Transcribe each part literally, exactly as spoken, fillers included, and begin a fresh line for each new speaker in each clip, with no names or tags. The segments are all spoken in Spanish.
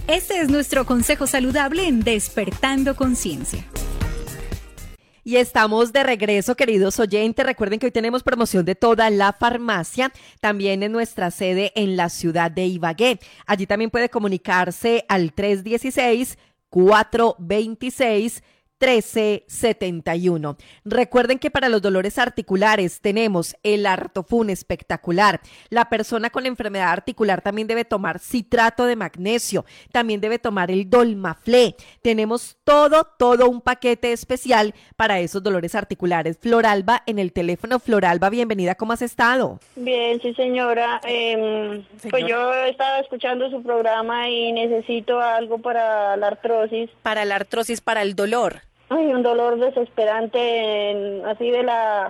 Este es nuestro consejo saludable en Despertando Conciencia.
Y estamos de regreso, queridos oyentes. Recuerden que hoy tenemos promoción de toda la farmacia, también en nuestra sede en la ciudad de Ibagué. Allí también puede comunicarse al tres uno seis, cuatro dos seis, uno tres siete uno. Recuerden que para los dolores articulares tenemos el Artofun espectacular. La persona con enfermedad articular también debe tomar citrato de magnesio, también debe tomar el Dolmaflé. Tenemos todo, todo un paquete especial para esos dolores articulares. Floralba en el teléfono. Floralba, bienvenida, ¿cómo has estado?
Bien, sí señora. Eh,
Señor.
Pues yo estaba escuchando su programa y necesito algo para la artrosis.
Para la artrosis, para el dolor.
Ay, un dolor desesperante, en- así de la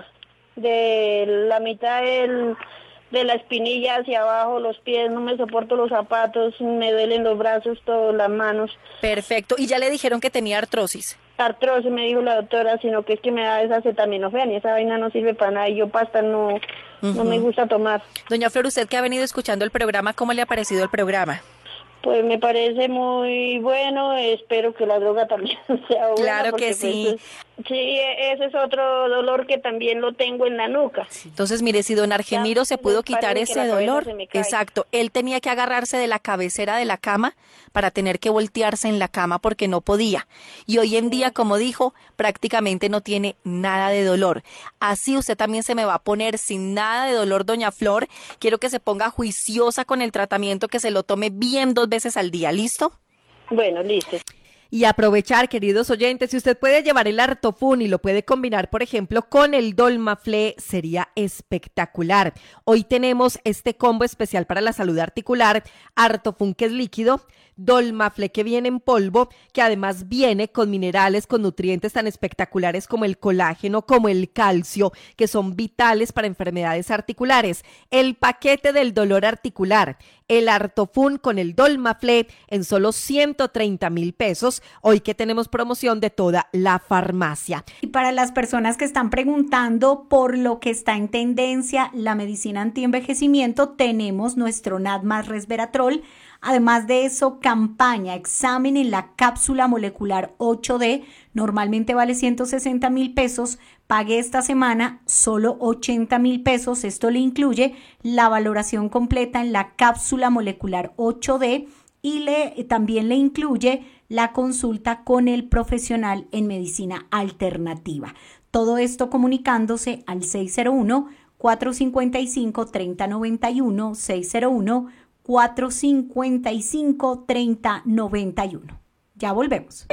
de la mitad del, de la espinilla hacia abajo, los pies, no me soporto los zapatos, me duelen los brazos, todas las manos.
Perfecto. ¿Y ya le dijeron que tenía artrosis?
Artrosis, me dijo la doctora, sino que es que me da esa acetaminofén y esa vaina no sirve para nada y yo pasta no, no me gusta tomar.
Doña Flor, usted que ha venido escuchando el programa, ¿cómo le ha parecido el programa?
Pues me parece muy bueno, espero que la droga también sea buena.
Claro
porque,
que sí.
pues, es- sí, ese es otro dolor que también lo tengo en la nuca.
Entonces, mire, si don Argemiro se pudo quitar
parece que
ese
la cabeza
dolor,
se me cae.
exacto, él tenía que agarrarse de la cabecera de la cama para tener que voltearse en la cama porque no podía. Y hoy en día, como dijo, prácticamente no tiene nada de dolor. Así usted también se me va a poner sin nada de dolor, doña Flor. Quiero que se ponga juiciosa con el tratamiento, que se lo tome bien dos veces al día, ¿listo?
Bueno, listo.
Y aprovechar, queridos oyentes, si usted puede llevar el Artofun y lo puede combinar, por ejemplo, con el Dolmaflé, sería espectacular. Hoy tenemos este combo especial para la salud articular, Artofun, que es líquido, Dolmaflé, que viene en polvo, que además viene con minerales, con nutrientes tan espectaculares como el colágeno, como el calcio, que son vitales para enfermedades articulares. El paquete del dolor articular, el Artofun con el Dolmaflé en solo ciento treinta mil pesos, hoy que tenemos promoción de toda la farmacia.
Y para las personas que están preguntando por lo que está en tendencia la medicina antienvejecimiento, tenemos nuestro Nat más Resveratrol. Además de eso, campaña, examen en la cápsula molecular ocho D, normalmente vale ciento sesenta mil pesos, pague esta semana solo ochenta mil pesos, esto le incluye la valoración completa en la cápsula molecular ocho D y le, también le incluye la consulta con el profesional en medicina alternativa. Todo esto comunicándose al seis cero uno, cuatro cinco cinco, tres cero nueve uno, seis cero uno, cuatro cinco cinco, tres cero nueve uno. Ya volvemos.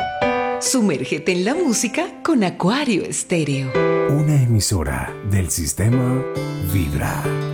Sumérgete en la música con Acuario Estéreo.
Una emisora del sistema Vibra.